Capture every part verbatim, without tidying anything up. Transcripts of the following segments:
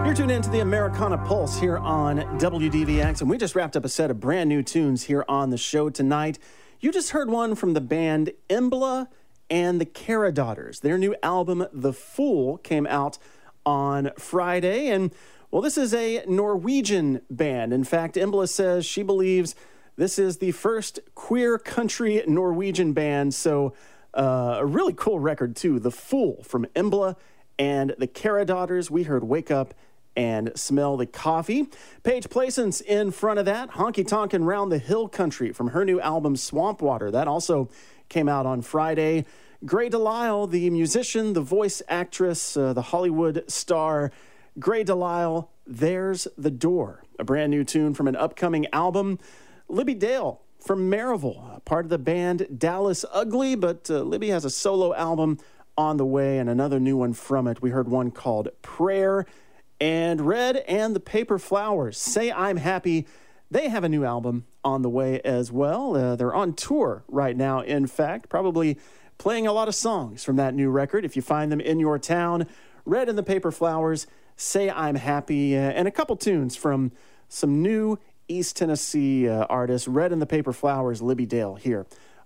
You're tuned into the Americana Pulse here on W D V X, and we just wrapped up a set of brand new tunes here on the show tonight. You just heard one from the band Embla and the Kara Daughters. Their new album, The Fool, came out on Friday, and well, this is a Norwegian band. In fact, Embla says she believes this is the first queer country Norwegian band, so uh, a really cool record, too. The Fool from Embla and the Kara Daughters. We heard Wake Up and Smell the Coffee. Paige Plaisance in front of that, Honky Tonkin' Round the Hill Country from her new album Swamp Water. That also came out on Friday. Gray Delisle, the musician, the voice actress, uh, the Hollywood star. Gray Delisle, There's the Door, a brand new tune from an upcoming album. Libby Dale from Maryville, part of the band Dallas Ugly, but uh, Libby has a solo album on the way and another new one from it. We heard one called Prayer. And Red and the Paper Flowers, Say I'm Happy. They have a new album on the way as well. Uh, they're on tour right now, in fact, probably playing a lot of songs from that new record. If you find them in your town, Red and the Paper Flowers, Say I'm Happy, uh, and a couple tunes from some new East Tennessee uh, artists. Red and the Paper Flowers, Libby Dale here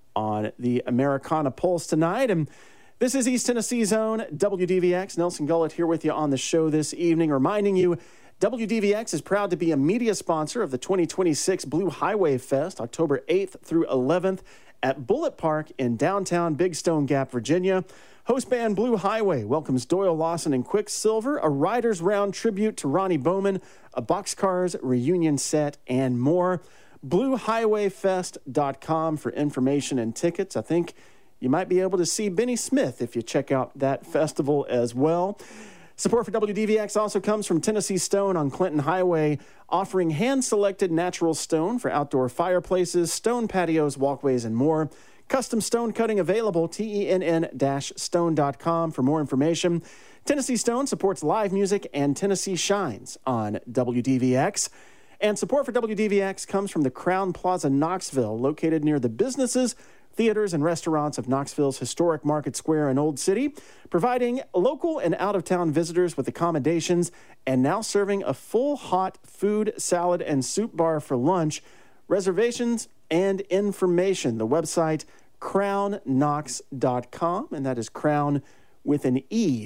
on the Americana Pulse tonight. And this is East Tennessee's own W D V X. Nelson Gullett here with you on the show this evening, reminding you W D V X is proud to be a media sponsor of the twenty twenty-six Blue Highway Fest, October eighth through eleventh at Bullitt Park in downtown Big Stone Gap, Virginia. Host band Blue Highway welcomes Doyle Lawson and Quicksilver, a Riders Round tribute to Ronnie Bowman, a Boxcars reunion set, and more. blue highway fest dot com for information and tickets. I think you might be able to see Benny Smith if you check out that festival as well. Support for W D V X also comes from Tennessee Stone on Clinton Highway, offering hand-selected natural stone for outdoor fireplaces, stone patios, walkways, and more. Custom stone cutting available, T E N N stone dot com for more information. Tennessee Stone supports live music and Tennessee Shines on W D V X. And support for W D V X comes from the Crown Plaza Knoxville, located near the businesses, theaters, and restaurants of Knoxville's historic Market Square and Old City, providing local and out-of-town visitors with accommodations and now serving a full hot food, salad, and soup bar for lunch. Reservations and information, the website crown knox dot com, and that is Crown with an E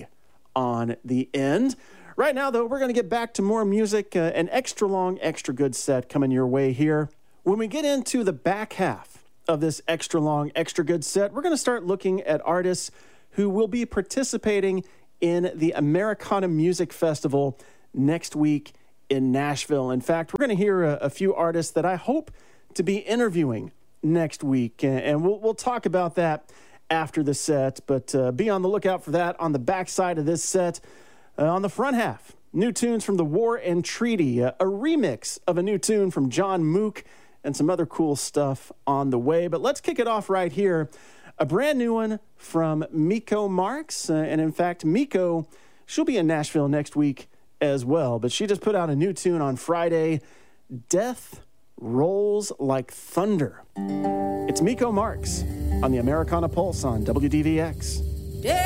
on the end. Right now, though, we're going to get back to more music, uh, an extra long, extra good set coming your way here. When we get into the back half of this extra long, extra good set, we're going to start looking at artists who will be participating in the Americana Music Festival next week in Nashville. In fact, we're going to hear a, a few artists that I hope to be interviewing next week, and, and we'll, we'll talk about that after the set, but uh, be on the lookout for that on the backside of this set. Uh, on the front half, new tunes from The War and Treaty, uh, a remix of a new tune from John Mook, and some other cool stuff on the way. But let's kick it off right here. A brand new one from Miko Marks. Uh, and in fact, Miko, she'll be in Nashville next week as well. But she just put out a new tune on Friday, Death Rolls Like Thunder. It's Miko Marks on the Americana Pulse on W D V X.